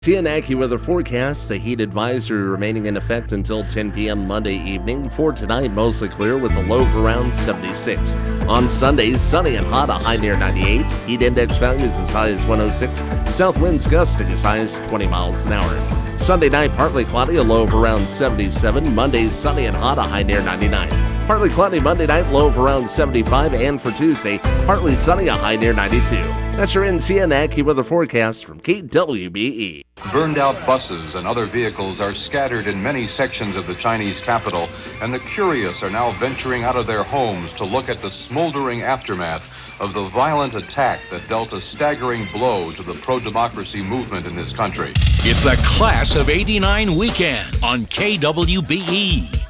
CN AccuWeather forecast, the heat advisory remaining in effect until 10 p.m. Monday evening. For tonight, mostly clear with a low of around 76. On Sunday, sunny and hot, a high near 98. Heat index values as high as 106. South winds gusting as high as 20 miles an hour. Sunday night, partly cloudy, a low of around 77. Monday, sunny and hot, a high near 99. Partly cloudy Monday night, low of around 75. And for Tuesday, partly sunny, a high near 92. That's your CN AccuWeather forecast from KWBE. Burned out buses and other vehicles are scattered in many sections of the Chinese capital, and the curious are now venturing out of their homes to look at the smoldering aftermath of the violent attack that dealt a staggering blow to the pro-democracy movement in this country. It's a Class of '89 weekend on KWBE.